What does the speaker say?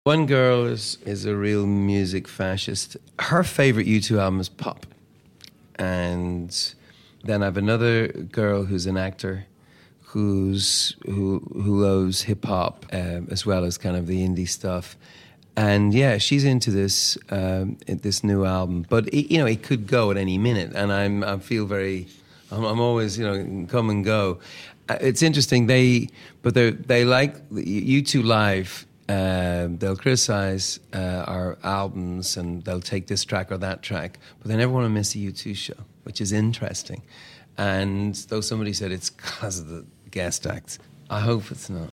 One girl is a real music fascist. Her favorite U2 album is Pop. And then I have another girl who's an actor who loves hip hop as well as kind of the indie stuff. And yeah, she's into this new album. But it could go at any minute, and I'm always come and go. It's interesting. They like U2 live. They'll criticize our albums and they'll take this track or that track, but they never want to miss a U2 show, which is interesting. And though somebody said it's because of the guest acts, I hope it's not.